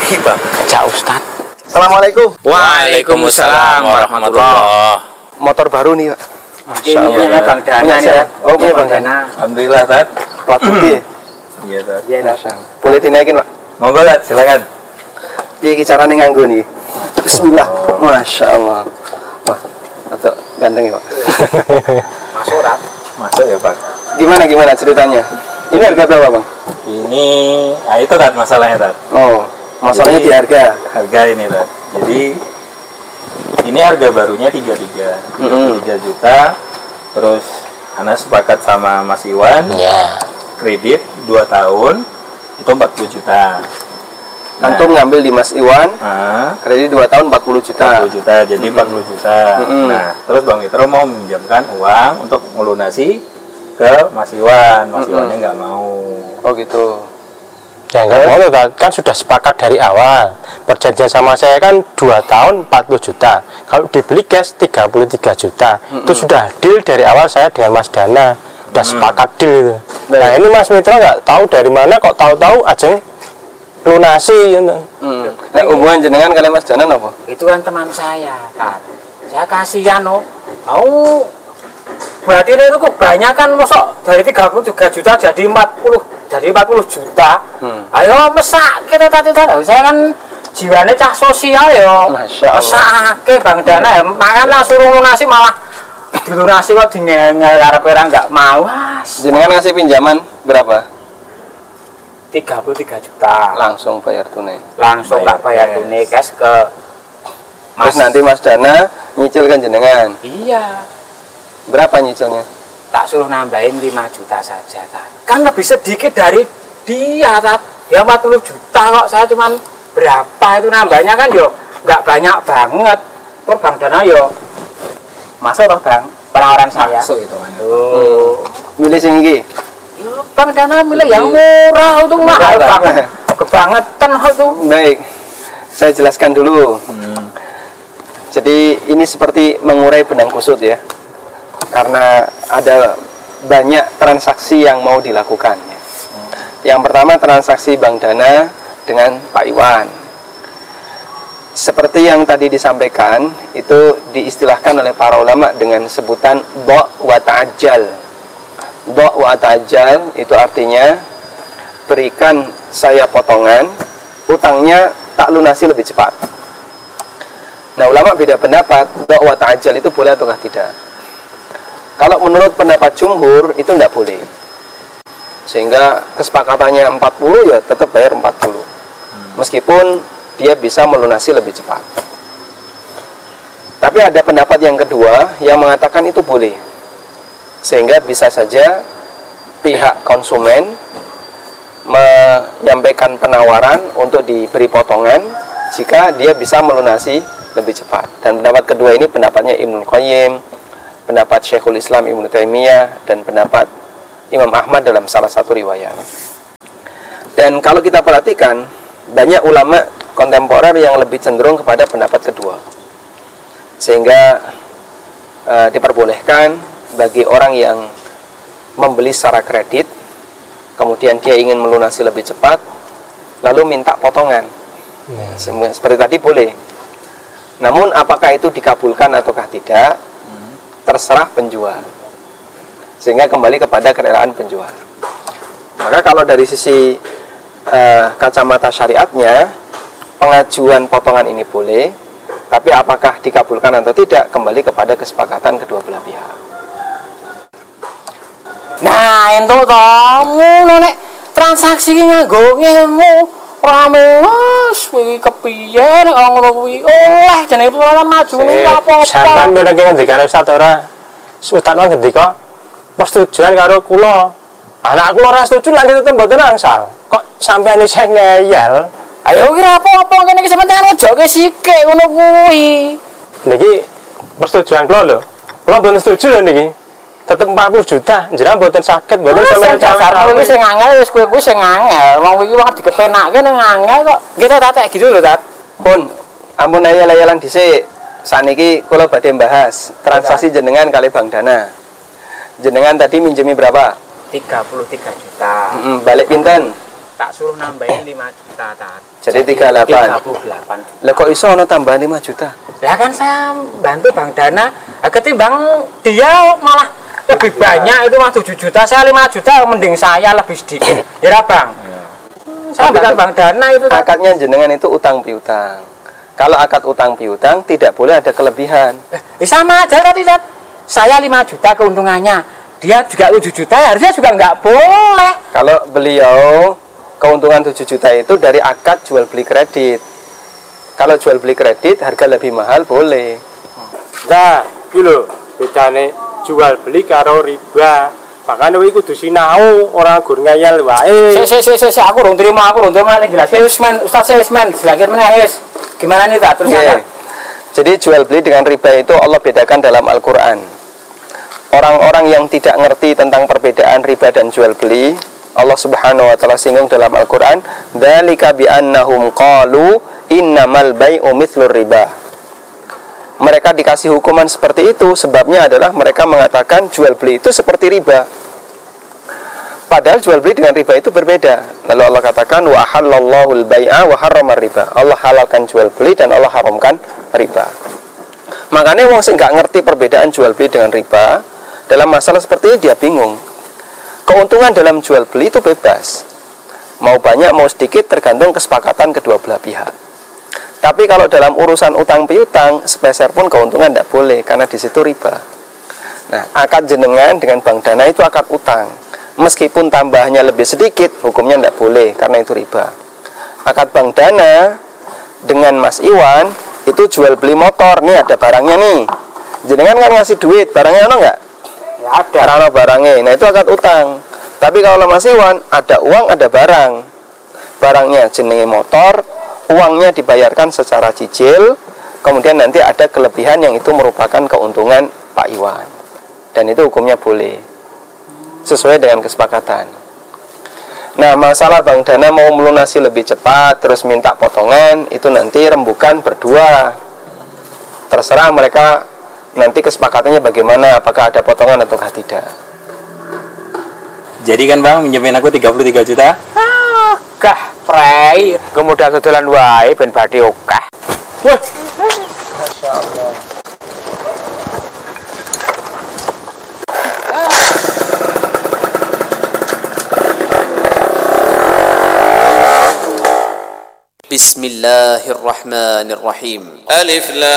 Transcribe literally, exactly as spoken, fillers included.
Iki Bang, Cak Ustad. Assalamualaikum. Waalaikumsalam warahmatullah. Motor baru nih, Pak. Masyaallah. Bang Dana ya. Oh, punya Bang Dana. Alhamdulillah, Tat. Plat putih. Iya, Tat. Iya, Boleh dinaikin, Pak? Monggo, Tat, silakan. Iki carane nganggo nih. Bismillah. Masya Allah. Wah, atau ganteng ya, Pak. Masuk Rat. Masuk ya, Pak. Gimana gimana ceritanya? Ini harga berapa, Bang? Ini, ah itu Tat masalahnya, Tat. Oh, masalahnya di harga. Harga ini, Tat. Jadi ini harga barunya tiga puluh tiga. Mm-hmm. tiga juta. Terus Ana sepakat sama Mas Iwan. Iya. Kredit dua tahun itu empat puluh juta. Antum ngambil di Mas Iwan, Nah, kredit dua tahun empat puluh juta. empat puluh juta, jadi empat puluh juta. Mm-hmm. Nah, terus Bang Mitro mau meminjamkan uang untuk melunasi ke Mas Iwan. Mas Mm-hmm. Iwannya nggak mau. Oh gitu. Ya enggak mau, kan sudah sepakat dari awal. Perjanjian sama saya kan dua tahun empat puluh juta. Kalau dibeli cash tiga puluh tiga juta. Mm-hmm. Itu sudah deal dari awal saya dengan Mas Dana. Sudah mm. sepakat deal itu. Nah, ini Mas Mitra nggak tahu dari mana kok tahu-tahu aja lunasi gitu. Hmm. Nah, hubungan jenengan kalian Mas Dana apa? Itu kan teman saya, kan. Saya kasihan, oh. Mau berarti ini kok banyak kan, masuk dari tiga puluh tiga juta jadi empat puluh, jadi empat puluh juta. Hmm. Ayo mesak kita tadi tadi. Saya kan jiwanya cah sosial ya. Masya Allah. Mesake Bang Dana ya. Makanya suruh lunasi malah dilunasi kok dingengel arep ora enggak mau. Jenengan ngasih pinjaman berapa? tiga puluh tiga juta. Langsung bayar tunai. Langsung tak bayar tunai cash ke Mas. Terus nanti Mas Dana nyicil kan jenengan. Iya. Berapa nyicilnya? Tak suruh nambahin lima juta saja, Tat. Kan lebih sedikit dari dia, Tat. Ya empat puluh juta kok, saya cuman berapa itu nambahnya kan yo nggak banyak banget. Terus Bang Dana yo masuk toh Bang, penawaran saya. Masuk itu kan. Oh. Milih sing iki. Yo Bang Dana milih yang murah itu mahal banget. Kebangetan itu. Baik. Saya jelaskan dulu. Hmm. Jadi ini seperti mengurai benang kusut ya. Karena ada banyak transaksi yang mau dilakukan. Yang pertama transaksi Bang Dana dengan Pak Iwan. Seperti yang tadi disampaikan, itu diistilahkan oleh para ulama dengan sebutan do' wa ta'ajjal. Do' wa ta'ajjal itu artinya berikan saya potongan, utangnya tak lunasi lebih cepat. Nah, ulama beda pendapat, do' wa ta'ajjal itu boleh ataukah tidak. Kalau menurut pendapat jumhur itu tidak boleh. Sehingga kesepakatannya empat puluh ya tetap bayar empat puluh. Meskipun dia bisa melunasi lebih cepat. Tapi ada pendapat yang kedua yang mengatakan itu boleh. Sehingga bisa saja pihak konsumen menyampaikan penawaran untuk diberi potongan jika dia bisa melunasi lebih cepat. Dan pendapat kedua ini pendapatnya Ibnu Qayyim, pendapat Syekhul Islam Ibnu Taimiyah, dan pendapat Imam Ahmad dalam salah satu riwayat. Dan kalau kita perhatikan, banyak ulama kontemporer yang lebih cenderung kepada pendapat kedua. Sehingga e, diperbolehkan bagi orang yang membeli secara kredit, kemudian dia ingin melunasi lebih cepat, lalu minta potongan. Hmm. Seperti tadi boleh. Namun apakah itu dikabulkan ataukah tidak, terserah penjual. Sehingga kembali kepada kerelaan penjual. Maka kalau dari sisi uh, kacamata syariatnya, pengajuan potongan ini boleh, tapi apakah dikabulkan atau tidak kembali kepada kesepakatan kedua belah pihak. Nah, ento kamu nek transaksi nganggo ngemu rame wis kuwi kepiye nek ngono kuwi. Oleh jenenge ora majune apa-apa. Sampeyan meneng ngendikane Ustaz ora Sultan ngendika persetujuan karo kula. Anak kula ora setuju lagi tetep mboten angsal. Kok sampeyan isih ngeyel? Ayo kira apa-apa kene iki sampeyan ojoke sithik ngono kuwi. Niki persetujuan kula lho. Kula mboten setuju lho niki. Tetep empat puluh juta, jenengan mboten saged mboten sampeyan cara kuwi sing angel wis kuwi kuwi sing angel. Wong iki wong dikepenakke ning angel kok. Kita tak gitu lho, Tat. Pun ampun ayal-ayalan dhisik. Saniki kula badhe bahas transaksi jenengan kali Bang Dana. Jenengan tadi minjemi berapa? tiga puluh tiga juta. Mm, balik pinten? tak suruh nambahin lima juta tat. Jadi tiga puluh delapan. tiga puluh delapan. Lah kok iso ono tambahan lima juta? Ya kan saya bantu Bang Dana, ketimbang dia malah lebih banyak itu mah tujuh juta, saya lima juta, mending saya lebih sedikit. Ya Bang. Saya bukan Bang Dana itu. Akadnya jenengan itu utang piutang. Kalau akad utang piutang tidak boleh ada kelebihan. Eh, sama aja tadi lihat. Saya lima juta keuntungannya. Dia juga tujuh juta, harusnya juga nggak boleh. Kalau beliau keuntungan tujuh juta itu dari akad jual beli kredit. Kalau jual beli kredit harga lebih mahal boleh. Nah, iki lho bedane jual beli karo riba. Makanya kowe kudu sinau, ora gur ngayal wae. Si si si si aku urung terima, aku urung terima nek jelas. Salesman, Ustaz salesman, silahkan menangis. Gimana nih tak terus Yeah. Jadi jual beli dengan riba itu Allah bedakan dalam Al-Qur'an. Orang-orang yang tidak ngerti tentang perbedaan riba dan jual beli, Allah Subhanahu wa taala singgung dalam Al-Qur'an, "Dzalika bi annahum qalu innamal bai'u mithlur riba." Mereka dikasih hukuman seperti itu, sebabnya adalah mereka mengatakan jual beli itu seperti riba. Padahal jual beli dengan riba itu berbeda. Lalu Allah katakan wa halallahu al-bai'a wa harrama riba. Allah halalkan jual beli dan Allah haramkan riba. Makanya wong sing nggak ngerti perbedaan jual beli dengan riba, dalam masalah seperti ini dia bingung. Keuntungan dalam jual beli itu bebas. Mau banyak mau sedikit tergantung kesepakatan kedua belah pihak. Tapi kalau dalam urusan utang piutang, sepeser pun keuntungan tidak boleh karena di situ riba. Nah, akad jenengan dengan Bank Dana itu akad utang. Meskipun tambahannya lebih sedikit, hukumnya tidak boleh karena itu riba. Akad Bank Dana dengan Mas Iwan itu jual beli motor. Nih ada barangnya nih. Jenengan kan ngasih duit, barangnya ada nggak? Ya ada. Ada barangnya. Nah itu akad utang. Tapi kalau Mas Iwan ada uang ada barang. Barangnya jenenge motor, uangnya dibayarkan secara cicil. Kemudian nanti ada kelebihan yang itu merupakan keuntungan Pak Iwan. Dan itu hukumnya boleh. Sesuai dengan kesepakatan. Nah, masalah Bank Dana mau melunasi lebih cepat terus minta potongan, itu nanti rembukan berdua. Terserah mereka nanti kesepakatannya bagaimana, apakah ada potongan atau tidak. Jadi kan Bang minjemin aku tiga puluh tiga juta? Ah, kah prei, kemudian setelan wae ben badhe okah. Wah. Masyaallah. Bismillahirrahmanirrahim. Alif Lam